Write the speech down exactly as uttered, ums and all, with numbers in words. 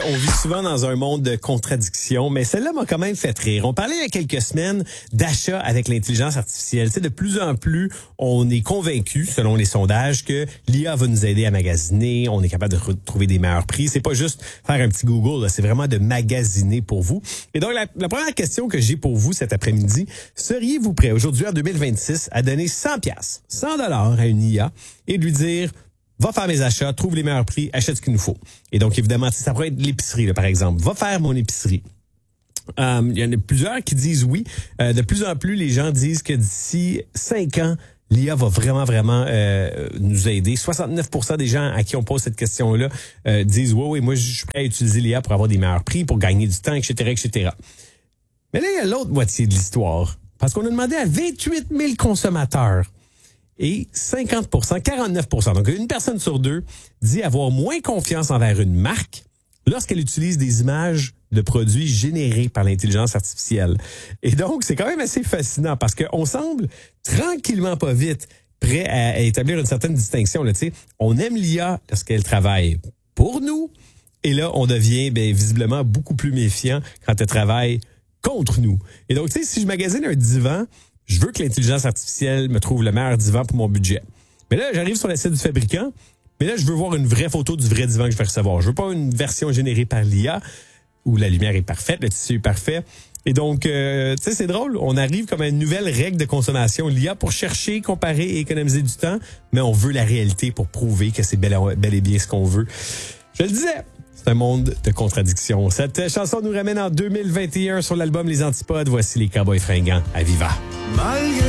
On vit souvent dans un monde de contradictions, mais celle-là m'a quand même fait rire. On parlait il y a quelques semaines d'achat avec l'intelligence artificielle. Tu sais, de plus en plus, on est convaincu, selon les sondages, que l'I A va nous aider à magasiner. On est capable de retrouver des meilleurs prix. C'est pas juste faire un petit Google, là, c'est vraiment de magasiner pour vous. Et donc, la, la première question que j'ai pour vous cet après-midi, seriez-vous prêt aujourd'hui, en deux mille vingt-six, à donner cent piastres, cent dollars à une I A et lui dire... va faire mes achats, trouve les meilleurs prix, achète ce qu'il nous faut. Et donc, évidemment, ça pourrait être l'épicerie, là, par exemple. Va faire mon épicerie. Euh, il y en a plusieurs qui disent oui. Euh, de plus en plus, les gens disent que d'ici cinq ans, l'I A va vraiment, vraiment euh, nous aider. soixante-neuf pour cent des gens à qui on pose cette question-là euh, disent « Oui, oui, moi, je suis prêt à utiliser l'I A pour avoir des meilleurs prix, pour gagner du temps, et cetera, et cetera » Mais là, il y a l'autre moitié de l'histoire. Parce qu'on a demandé à vingt-huit mille consommateurs et cinquante pour cent, quarante-neuf pour cent, donc une personne sur deux, dit avoir moins confiance envers une marque lorsqu'elle utilise des images de produits générés par l'intelligence artificielle. Et donc, c'est quand même assez fascinant parce qu'on semble tranquillement pas vite prêt à établir une certaine distinction. Là, on aime l'I A lorsqu'elle travaille pour nous et là, on devient bien, visiblement beaucoup plus méfiant quand elle travaille contre nous. Et donc, tu sais, si je magasine un divan, je veux que l'intelligence artificielle me trouve le meilleur divan pour mon budget. Mais là, j'arrive sur le site du fabricant, mais là, je veux voir une vraie photo du vrai divan que je vais recevoir. Je veux pas une version générée par l'I A où la lumière est parfaite, le tissu est parfait. Et donc, euh, tu sais, c'est drôle. On arrive comme à une nouvelle règle de consommation. L'I A pour chercher, comparer et économiser du temps, mais on veut la réalité pour prouver que c'est bel, bel et bien ce qu'on veut. Je le disais. C'est un monde de contradictions. Cette chanson nous ramène en deux mille vingt et un sur l'album Les Antipodes. Voici les Cowboys Fringants à Viva. Malgré